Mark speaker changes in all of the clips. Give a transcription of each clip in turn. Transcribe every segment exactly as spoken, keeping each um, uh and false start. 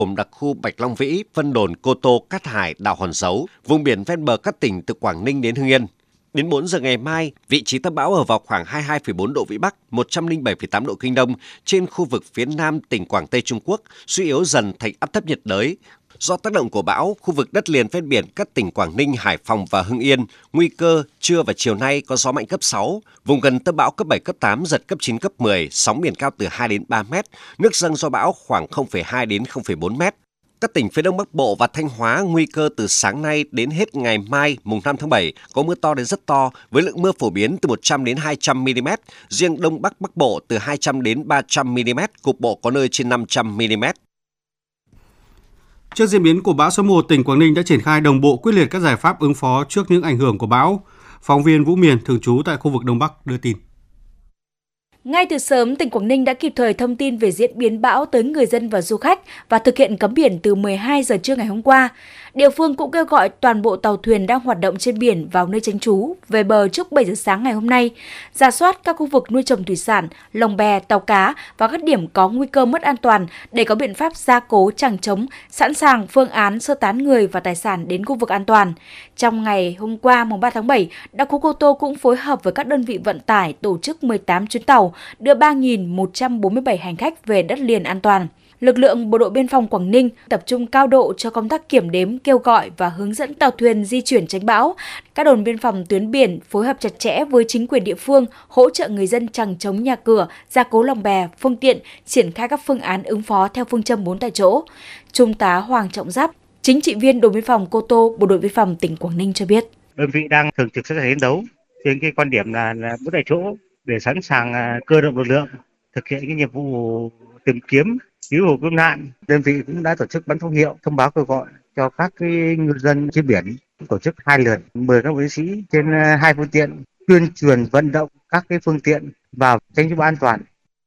Speaker 1: gồm đặc khu Bạch Long Vĩ, Vân Đồn, Cô Tô, Cát Hải, đảo Hòn Dấu, vùng biển ven bờ các tỉnh từ Quảng Ninh đến Hưng Yên. Đến bốn giờ ngày mai, vị trí tâm bão ở vào khoảng hai mươi hai phẩy bốn độ Vĩ Bắc, một trăm lẻ bảy phẩy tám độ Kinh Đông trên khu vực phía nam tỉnh Quảng Tây Trung Quốc, suy yếu dần thành áp thấp nhiệt đới. Do tác động của bão, khu vực đất liền ven biển các tỉnh Quảng Ninh, Hải Phòng và Hưng Yên, nguy cơ trưa và chiều nay có gió mạnh cấp sáu, vùng gần tâm bão cấp bảy, cấp tám, giật cấp chín, cấp mười, sóng biển cao từ hai đến ba mét, nước dâng do bão khoảng không phẩy hai đến không phẩy bốn mét. Các tỉnh phía Đông Bắc Bộ và Thanh Hóa nguy cơ từ sáng nay đến hết ngày mai mùng năm tháng bảy có mưa to đến rất to với lượng mưa phổ biến từ một trăm đến hai trăm mi-li-mét, riêng Đông Bắc Bắc Bộ từ hai trăm đến ba trăm mi-li-mét, cục bộ có nơi trên năm trăm mi-li-mét.
Speaker 2: Trước diễn biến của bão số một, tỉnh Quảng Ninh đã triển khai đồng bộ quyết liệt các giải pháp ứng phó trước những ảnh hưởng của bão. Phóng viên Vũ Miền thường trú tại khu vực Đông Bắc đưa tin.
Speaker 3: Ngay từ sớm, tỉnh Quảng Ninh đã kịp thời thông tin về diễn biến bão tới người dân và du khách và thực hiện cấm biển từ mười hai giờ trưa ngày hôm qua. Địa phương cũng kêu gọi toàn bộ tàu thuyền đang hoạt động trên biển vào nơi tránh trú về bờ trước bảy giờ sáng ngày hôm nay, rà soát các khu vực nuôi trồng thủy sản, lồng bè, tàu cá và các điểm có nguy cơ mất an toàn để có biện pháp gia cố chằng chống, sẵn sàng phương án sơ tán người và tài sản đến khu vực an toàn. Trong ngày hôm qua, mùng ba tháng bảy, đặc khu Cô Tô cũng phối hợp với các đơn vị vận tải tổ chức mười tám chuyến tàu đưa ba nghìn một trăm bốn mươi bảy hành khách về đất liền an toàn. Lực lượng Bộ đội Biên phòng Quảng Ninh tập trung cao độ cho công tác kiểm đếm, kêu gọi và hướng dẫn tàu thuyền di chuyển tránh bão. Các đồn biên phòng tuyến biển phối hợp chặt chẽ với chính quyền địa phương, hỗ trợ người dân chằng chống nhà cửa, gia cố lồng bè, phương tiện, triển khai các phương án ứng phó theo phương châm bốn tại chỗ. Trung tá Hoàng Trọng Giáp, chính trị viên đồn biên phòng Cô Tô, Bộ đội Biên phòng tỉnh Quảng Ninh cho biết.
Speaker 4: Đơn vị đang thường trực sẵn sàng chiến đấu trên cái quan điểm là, là bốn tại chỗ để sẵn sàng cơ động lực lượng thực hiện cái nhiệm vụ tìm kiếm, cứu hộ cứu nạn. Đơn vị cũng đã tổ chức bắn pháo hiệu thông báo kêu gọi cho các cái ngư dân trên biển, tổ chức hai lượt mười các chiến sĩ trên hai phương tiện tuyên truyền vận động các cái phương tiện vào tránh trú an toàn.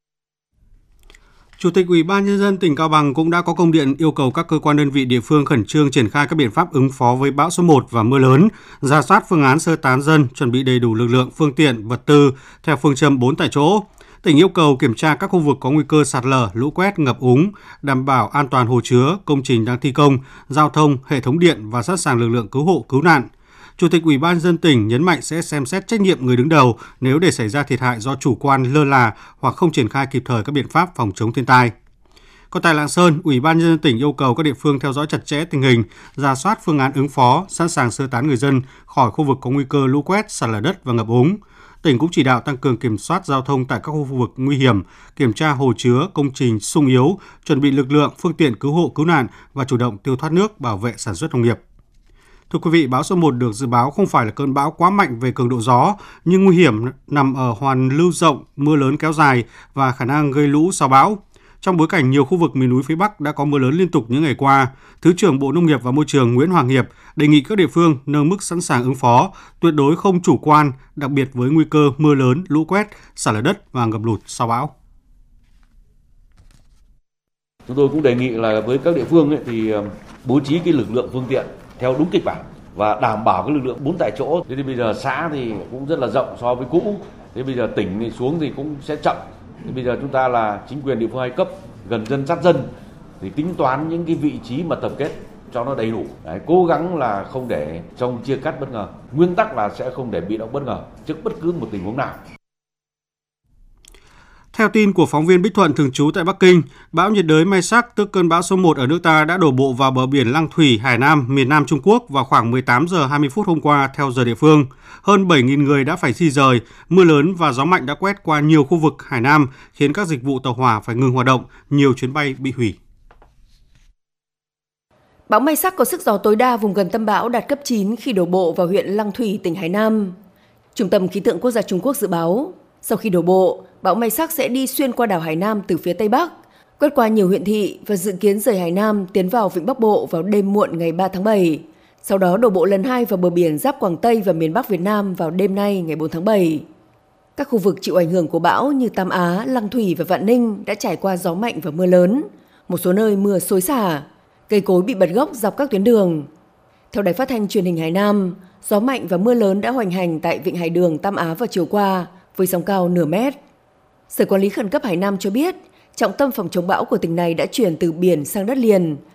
Speaker 2: Chủ tịch Ủy ban Nhân dân tỉnh Cao Bằng cũng đã có công điện yêu cầu các cơ quan đơn vị địa phương khẩn trương triển khai các biện pháp ứng phó với bão số một và mưa lớn, rà soát phương án sơ tán dân, chuẩn bị đầy đủ lực lượng, phương tiện, vật tư theo phương châm bốn tại chỗ. Tỉnh yêu cầu kiểm tra các khu vực có nguy cơ sạt lở, lũ quét, ngập úng, đảm bảo an toàn hồ chứa, công trình đang thi công, giao thông, hệ thống điện và sẵn sàng lực lượng cứu hộ, cứu nạn. Chủ tịch Ủy ban Nhân dân tỉnh nhấn mạnh sẽ xem xét trách nhiệm người đứng đầu nếu để xảy ra thiệt hại do chủ quan lơ là hoặc không triển khai kịp thời các biện pháp phòng chống thiên tai. Còn tại Lạng Sơn, Ủy ban Nhân dân tỉnh yêu cầu các địa phương theo dõi chặt chẽ tình hình, rà soát phương án ứng phó, sẵn sàng sơ tán người dân khỏi khu vực có nguy cơ lũ quét, sạt lở đất và ngập úng. Tỉnh cũng chỉ đạo tăng cường kiểm soát giao thông tại các khu vực nguy hiểm, kiểm tra hồ chứa, công trình xung yếu, chuẩn bị lực lượng, phương tiện cứu hộ cứu nạn và chủ động tiêu thoát nước, bảo vệ sản xuất nông nghiệp. Thưa quý vị, bão số một được dự báo không phải là cơn bão quá mạnh về cường độ gió, nhưng nguy hiểm nằm ở hoàn lưu rộng, mưa lớn kéo dài và khả năng gây lũ sau bão. Trong bối cảnh nhiều khu vực miền núi phía Bắc đã có mưa lớn liên tục những ngày qua, Thứ trưởng Bộ Nông nghiệp và Môi trường Nguyễn Hoàng Hiệp đề nghị các địa phương nâng mức sẵn sàng ứng phó, tuyệt đối không chủ quan, đặc biệt với nguy cơ mưa lớn, lũ quét, sạt lở đất và ngập lụt sau bão.
Speaker 5: Chúng tôi cũng đề nghị là với các địa phương ấy, thì bố trí cái lực lượng phương tiện theo đúng kịch bản và đảm bảo cái lực lượng bốn tại chỗ. Thế thì bây giờ xã thì cũng rất là rộng so với cũ. Thế bây giờ tỉnh thì xuống thì cũng sẽ chậm. Thế bây giờ chúng ta là chính quyền địa phương hai cấp, gần dân sát dân thì tính toán những cái vị trí mà tập kết cho nó đầy đủ. Đấy, cố gắng là không để trong chia cắt bất ngờ. Nguyên tắc là sẽ không để bị động bất ngờ trước bất cứ một tình huống nào.
Speaker 2: Theo tin của phóng viên Bích Thuận thường trú tại Bắc Kinh, bão nhiệt đới Mai Sắc, tức cơn bão số một ở nước ta đã đổ bộ vào bờ biển Lăng Thủy, Hải Nam, miền Nam Trung Quốc vào khoảng mười tám giờ hai mươi phút hôm qua theo giờ địa phương. Hơn bảy nghìn người đã phải di rời, mưa lớn và gió mạnh đã quét qua nhiều khu vực Hải Nam, khiến các dịch vụ tàu hỏa phải ngừng hoạt động, nhiều chuyến bay bị hủy.
Speaker 6: Bão Mai Sắc có sức gió tối đa vùng gần tâm bão đạt cấp chín khi đổ bộ vào huyện Lăng Thủy, tỉnh Hải Nam. Trung tâm Khí tượng Quốc gia Trung Quốc dự báo, sau khi đổ bộ, bão Mai Sắc sẽ đi xuyên qua đảo Hải Nam từ phía Tây Bắc, quét qua nhiều huyện thị và dự kiến rời Hải Nam tiến vào vịnh Bắc Bộ vào đêm muộn ngày ba tháng bảy. Sau đó đổ bộ lần hai vào bờ biển giáp Quảng Tây và miền Bắc Việt Nam vào đêm nay ngày bốn tháng bảy. Các khu vực chịu ảnh hưởng của bão như Tam Á, Lăng Thủy và Vạn Ninh đã trải qua gió mạnh và mưa lớn. Một số nơi mưa xối xả, cây cối bị bật gốc dọc các tuyến đường. Theo Đài Phát thanh Truyền hình Hải Nam, gió mạnh và mưa lớn đã hoành hành tại vịnh Hải Đường, Tam Á vào chiều qua với sóng cao nửa mét. Sở Quản lý Khẩn cấp Hải Nam cho biết, trọng tâm phòng chống bão của tỉnh này đã chuyển từ biển sang đất liền.